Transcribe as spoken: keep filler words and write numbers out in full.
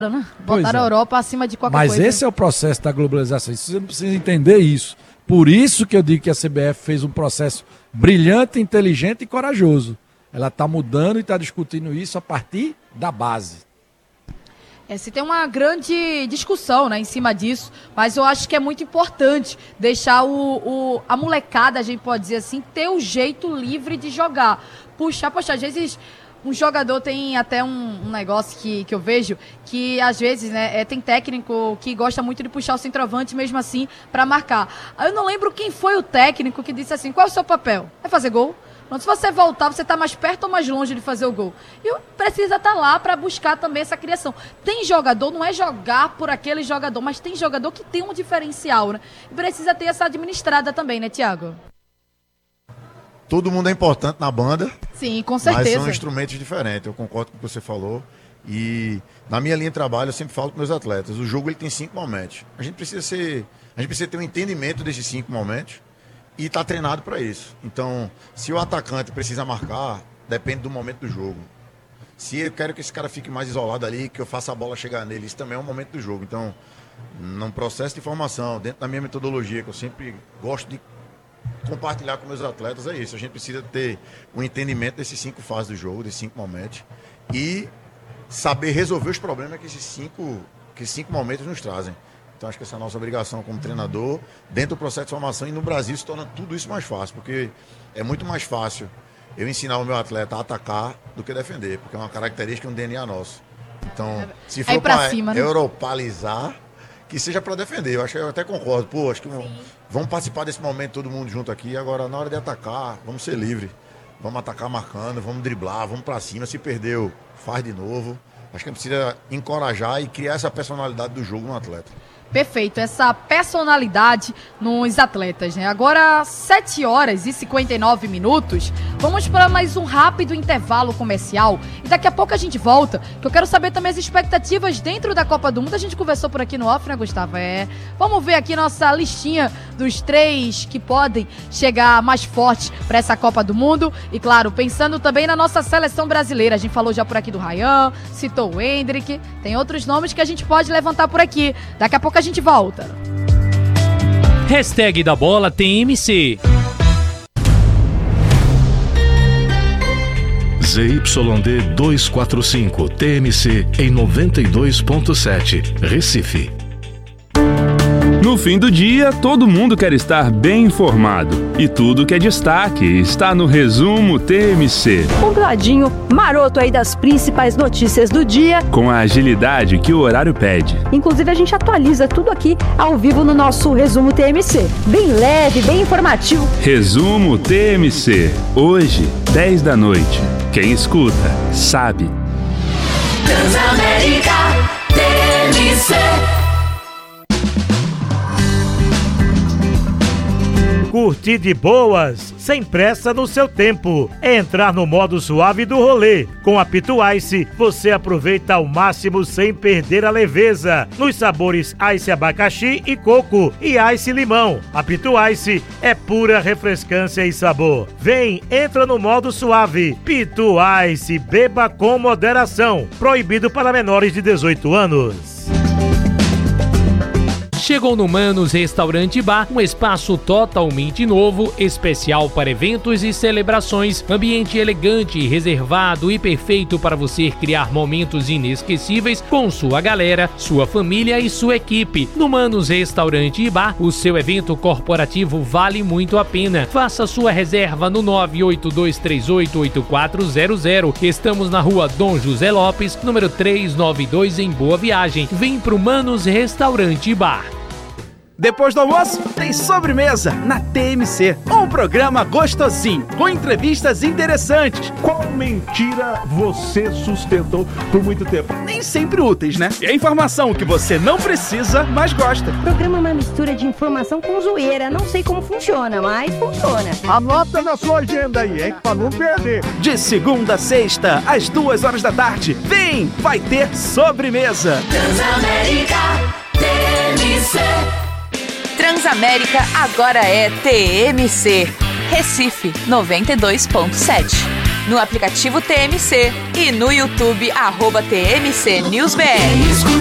Né? Botaram é. a Europa acima de qualquer Mas coisa. Mas esse é o processo da globalização. Você precisa entender isso. Por isso que eu digo que a C B F fez um processo brilhante, inteligente e corajoso. Ela está mudando e está discutindo isso a partir da base. É, se tem uma grande discussão, né, em cima disso, mas eu acho que é muito importante deixar o, o, a molecada, a gente pode dizer assim, ter o jeito livre de jogar. Puxar, poxa, às vezes um jogador tem até um, um negócio que, que eu vejo, que às vezes, né, é, tem técnico que gosta muito de puxar o centroavante mesmo assim para marcar. Eu não lembro quem foi o técnico que disse assim, qual é o seu papel? É fazer gol? Se você voltar, você está mais perto ou mais longe de fazer o gol? E precisa estar lá para buscar também essa criação. Tem jogador, não é jogar por aquele jogador, mas tem jogador que tem um diferencial, né? E precisa ter essa administrada também, né, Thiago? Todo mundo é importante na banda. Sim, com certeza. Mas são instrumentos diferentes, eu concordo com o que você falou. E na minha linha de trabalho, eu sempre falo com meus atletas, o jogo ele tem cinco momentos. A gente precisa ser, a gente precisa ter um entendimento desses cinco momentos. E está treinado para isso. Então, se o atacante precisa marcar, depende do momento do jogo. Se eu quero que esse cara fique mais isolado ali, que eu faça a bola chegar nele, isso também é um momento do jogo. Então, num processo de formação, dentro da minha metodologia, que eu sempre gosto de compartilhar com meus atletas, é isso. A gente precisa ter um entendimento desses cinco fases do jogo, desses cinco momentos, e saber resolver os problemas que esses cinco, que esses cinco momentos nos trazem. Então, acho que essa é a nossa obrigação como treinador, dentro do processo de formação, e no Brasil se torna tudo isso mais fácil, porque é muito mais fácil eu ensinar o meu atleta a atacar do que defender, porque é uma característica, um D N A nosso. Então, se for para né? europalizar, que seja para defender. Eu acho que eu até concordo. Pô, acho que Sim. vamos participar desse momento todo mundo junto aqui. Agora, na hora de atacar, vamos ser livres. Vamos atacar marcando, vamos driblar, vamos para cima. Se perdeu, faz de novo. Acho que a gente precisa encorajar e criar essa personalidade do jogo no atleta. Perfeito, essa personalidade nos atletas, né? Agora, sete horas e cinquenta e nove minutos, vamos para mais um rápido intervalo comercial e daqui a pouco a gente volta, que eu quero saber também as expectativas dentro da Copa do Mundo. A gente conversou por aqui no off, né, Gustavo? É, vamos ver aqui nossa listinha dos três que podem chegar mais fortes para essa Copa do Mundo e, claro, pensando também na nossa seleção brasileira. A gente falou já por aqui do Ryan, citou o Hendrick, tem outros nomes que a gente pode levantar por aqui. Daqui a pouco a gente volta. Hashtag da bola T M C. Z Y D duzentos e quarenta e cinco T M C em noventa e dois ponto sete, Recife. No fim do dia, todo mundo quer estar bem informado. E tudo que é destaque está no Resumo T M C. Compladinho, maroto aí das principais notícias do dia. Com a agilidade que o horário pede. Inclusive, a gente atualiza tudo aqui ao vivo no nosso Resumo T M C. Bem leve, bem informativo. Resumo T M C. Hoje, dez da noite. Quem escuta, sabe. Transamérica T M C. Curtir de boas, sem pressa no seu tempo. É entrar no modo suave do rolê. Com a Pitu Ice, você aproveita ao máximo sem perder a leveza. Nos sabores Ice abacaxi e coco e Ice limão. A Pitu Ice é pura refrescância e sabor. Vem, entra no modo suave. Pitu Ice, beba com moderação. Proibido para menores de dezoito anos. Chegou no Manos Restaurante e Bar, um espaço totalmente novo, especial para eventos e celebrações, ambiente elegante, reservado e perfeito para você criar momentos inesquecíveis com sua galera, sua família e sua equipe. No Manos Restaurante e Bar, o seu evento corporativo vale muito a pena. Faça sua reserva no nove oito dois três oito oito quatro zero zero. Estamos na rua Dom José Lopes, número trezentos e noventa e dois, em Boa Viagem. Vem pro Manos Restaurante e Bar. Depois do almoço, tem sobremesa na T M C. Um programa gostosinho, com entrevistas interessantes. Qual mentira você sustentou por muito tempo? Nem sempre úteis, né? E a informação que você não precisa, mas gosta. O programa é uma mistura de informação com zoeira. Não sei como funciona, mas funciona. Anota na sua agenda aí, hein? Pra não perder. De segunda a sexta, às duas horas da tarde. Vem, vai ter sobremesa. Transamérica T M C. Transamérica agora é T M C. Recife noventa e dois ponto sete. no aplicativo T M C e no YouTube, arroba T M C News B R.